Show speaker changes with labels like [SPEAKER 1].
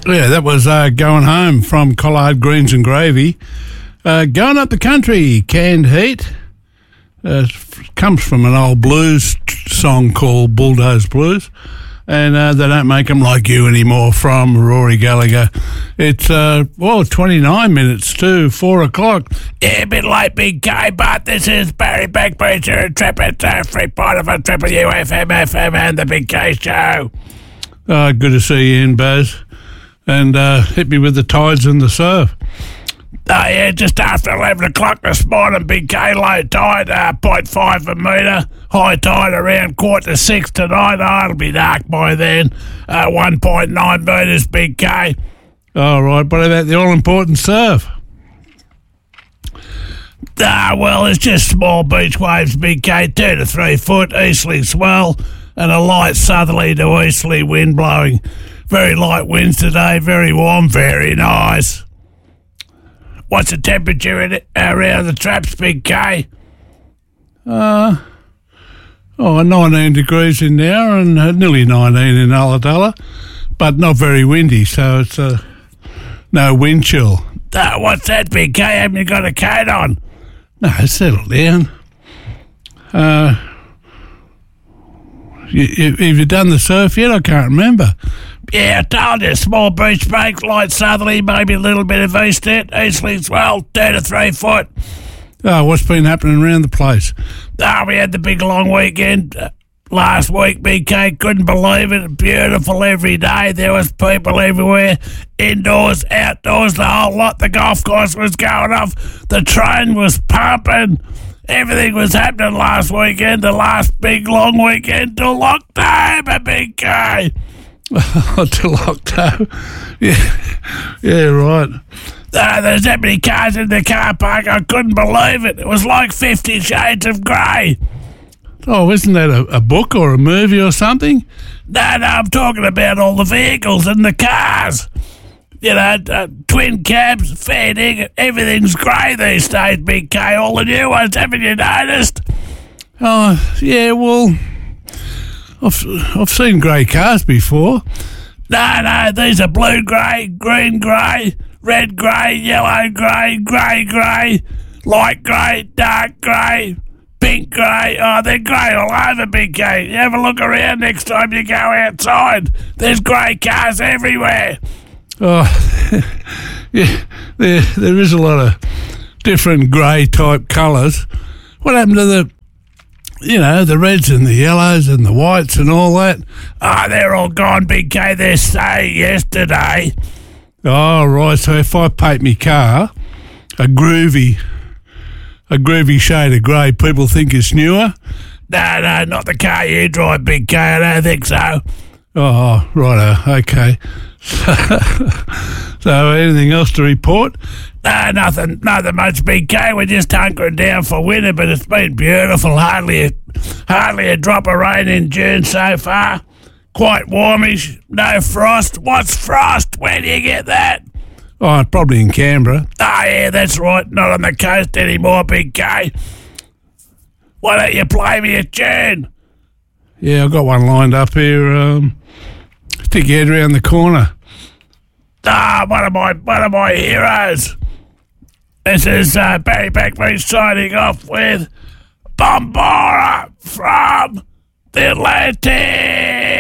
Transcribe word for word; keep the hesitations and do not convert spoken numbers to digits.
[SPEAKER 1] Yeah, that was uh, Going Home from Collard Greens and Gravy. Uh, going Up the Country, Canned Heat. Uh, comes from an old blues song called Bulldoze Blues. And uh, They Don't Make 'Em Like You Anymore from Rory Gallagher. It's, uh, well, twenty-nine minutes to four o'clock.
[SPEAKER 2] Yeah, a bit late, Big K, but this is Barry Backbreacher and Trapper, uh, free part of a Triple U F M F M and the Big K Show.
[SPEAKER 1] Uh, good to see you in, Baz. And uh, hit me with the tides and the surf.
[SPEAKER 2] Oh, yeah, just after eleven o'clock this morning, Big K, low tide, uh, zero point five a metre. High tide around quarter to six tonight. Oh, it'll be dark by then. Uh, one point nine metres, Big K.
[SPEAKER 1] All right, what about the all-important surf?
[SPEAKER 2] Ah, well, it's just small beach waves, Big K, two to three foot, easterly swell, and a light southerly to easterly wind blowing. Very light winds today, very warm, very nice. What's the temperature in it, around the traps, Big K?
[SPEAKER 1] Uh, oh, nineteen degrees in there and uh, nearly nineteen in Ulladulla, but not very windy, so it's uh, no wind chill.
[SPEAKER 2] Uh, what's that, Big K? Haven't you got a coat on?
[SPEAKER 1] No, settle down. Uh, you, you, have you done the surf yet? I can't remember.
[SPEAKER 2] Yeah, I told you, small beach break, light southerly, maybe a little bit of east it, easterly swell, two to three foot.
[SPEAKER 1] Oh, what's been happening around the place?
[SPEAKER 2] Oh, we had the big long weekend uh, last week, B K. Couldn't believe it. Beautiful every day. There was people everywhere, indoors, outdoors, the whole lot. The golf course was going off. The train was pumping. Everything was happening last weekend, the last big long weekend till October, B K.
[SPEAKER 1] Oh, till October. Yeah, yeah, right.
[SPEAKER 2] Uh, there's that many cars in the car park, I couldn't believe it. It was like Fifty Shades of Grey.
[SPEAKER 1] Oh, isn't that a, a book or a movie or something?
[SPEAKER 2] No, no, I'm talking about all the vehicles and the cars. You know, uh, twin cabs, fair dinkum, everything's grey these days, Big K. All the new ones, haven't you noticed?
[SPEAKER 1] Oh, yeah, well, I've, I've seen grey cars before.
[SPEAKER 2] No, no, these are blue grey, green grey, red grey, yellow grey, grey grey, light grey, dark grey, pink grey. Oh, they're grey all over, Big K. You have a look around next time you go outside. There's grey cars everywhere.
[SPEAKER 1] Oh, yeah, there, there is a lot of different grey type colours. What happened to the, you know, the reds and the yellows and the whites and all that?
[SPEAKER 2] Oh, they're all gone, Big K. They're say yesterday.
[SPEAKER 1] Oh, right. So if I paint me car a groovy, a groovy shade of grey, people think it's newer?
[SPEAKER 2] No, no, not the car you drive, Big K. I don't think so.
[SPEAKER 1] Oh, righto. Okay. So anything else to report?
[SPEAKER 2] No, nothing, nothing much, Big K. We're just hunkering down for winter, but it's been beautiful. Hardly a, hardly a drop of rain in June so far. Quite warmish, no frost. What's frost? Where do you get that?
[SPEAKER 1] Oh, probably in Canberra.
[SPEAKER 2] Oh, yeah, that's right. Not on the coast anymore, Big K. Why don't you play me a tune?
[SPEAKER 1] Yeah, I've got one lined up here. Um, stick your head around the corner.
[SPEAKER 2] Ah, one of my, one of my heroes. This is uh, Barry Backley signing off with Bombora from the Atlantic.